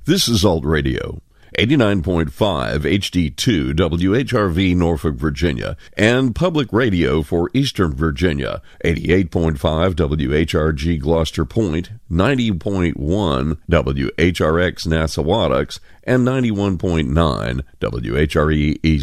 This is Alt Radio, 89.5 HD2 WHRV Norfolk, Virginia, and Public Radio for Eastern Virginia, 88.5 WHRG Gloucester Point, 90.1 WHRX Nassawadox, and 91.9 WHRE East